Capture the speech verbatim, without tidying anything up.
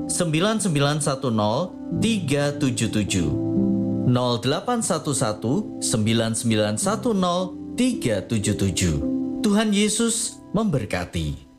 sembilan sembilan satu nol tiga tujuh tujuh, nol delapan satu satu sembilan sembilan satu nol tiga tujuh tujuh. Tuhan Yesus memberkati.